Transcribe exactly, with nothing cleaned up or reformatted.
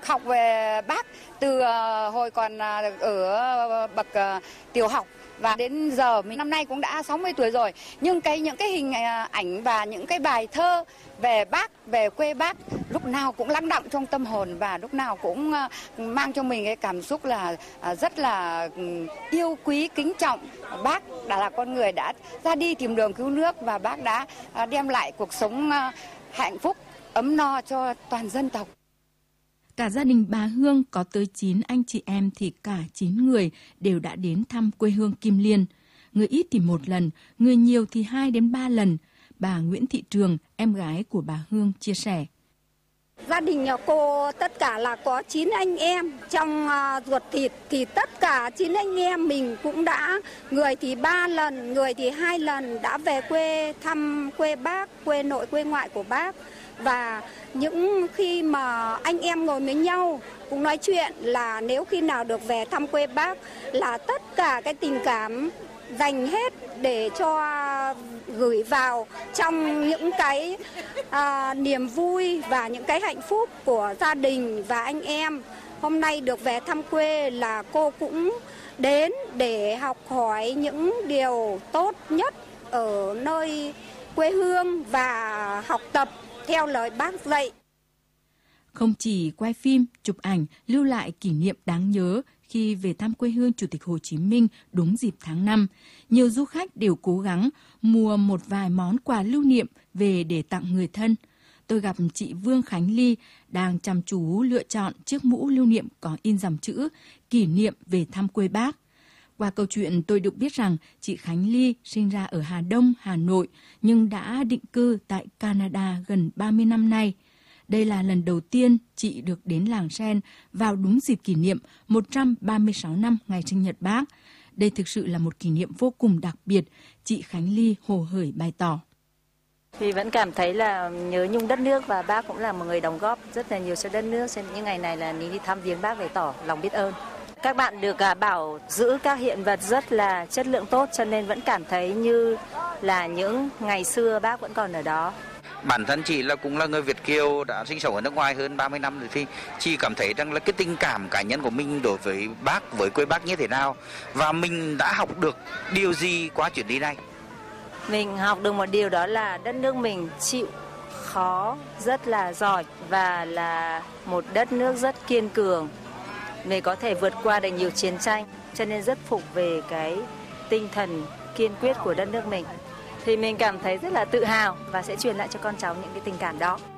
được học về Bác từ hồi còn ở bậc tiểu học. Và đến giờ mình năm nay cũng đã sáu mươi tuổi rồi, nhưng cái những cái hình ảnh và những cái bài thơ về Bác, về quê Bác lúc nào cũng lắng đọng trong tâm hồn, và lúc nào cũng mang cho mình cái cảm xúc là rất là yêu quý, kính trọng. Bác đã là con người đã ra đi tìm đường cứu nước, và Bác đã đem lại cuộc sống hạnh phúc, ấm no cho toàn dân tộc. Cả gia đình bà Hương có tới chín anh chị em thì cả chín người đều đã đến thăm quê hương Kim Liên. Người ít thì một lần, người nhiều thì hai đến ba lần. Bà Nguyễn Thị Trường, em gái của bà Hương chia sẻ. Gia đình nhà cô tất cả là có chín anh em, trong uh, ruột thịt thì tất cả chín anh em mình cũng đã, người thì ba lần, người thì hai lần đã về quê thăm quê Bác, quê nội quê ngoại của Bác. Và những khi mà anh em ngồi với nhau cũng nói chuyện là nếu khi nào được về thăm quê Bác là tất cả cái tình cảm dành hết để cho gửi vào trong những cái à, niềm vui và những cái hạnh phúc của gia đình và anh em. Hôm nay được về thăm quê là cô cũng đến để học hỏi những điều tốt nhất ở nơi quê hương và học tập theo lời Bác dạy. Không chỉ quay phim, chụp ảnh, lưu lại kỷ niệm đáng nhớ khi về thăm quê hương Chủ tịch Hồ Chí Minh đúng dịp tháng năm, nhiều du khách đều cố gắng mua một vài món quà lưu niệm về để tặng người thân. Tôi gặp chị Vương Khánh Ly đang chăm chú lựa chọn chiếc mũ lưu niệm có in dòng chữ kỷ niệm về thăm quê Bác. Qua câu chuyện tôi được biết rằng chị Khánh Ly sinh ra ở Hà Đông, Hà Nội nhưng đã định cư tại Canada gần ba mươi năm nay. Đây là lần đầu tiên chị được đến làng Sen vào đúng dịp kỷ niệm một trăm ba mươi sáu năm ngày sinh nhật Bác. Đây thực sự là một kỷ niệm vô cùng đặc biệt, chị Khánh Ly hồ hởi bày tỏ. Thì vẫn cảm thấy là nhớ nhung đất nước và Bác cũng là một người đóng góp rất là nhiều cho đất nước. Cho nên những ngày này là mình đi thăm viếng Bác để tỏ lòng biết ơn. Các bạn được bảo giữ các hiện vật rất là chất lượng tốt cho nên vẫn cảm thấy như là những ngày xưa Bác vẫn còn ở đó. Bản thân chị là cũng là người Việt kiều đã sinh sống ở nước ngoài hơn ba mươi năm rồi, thì chị cảm thấy rằng là cái tình cảm cá nhân của mình đối với Bác, với quê Bác như thế nào, và mình đã học được điều gì qua chuyến đi này. Mình học được một điều đó là đất nước mình chịu khó rất là giỏi và là một đất nước rất kiên cường. Mình có thể vượt qua được nhiều chiến tranh, cho nên rất phục về cái tinh thần kiên quyết của đất nước mình. Thì mình cảm thấy rất là tự hào và sẽ truyền lại cho con cháu những cái tình cảm đó.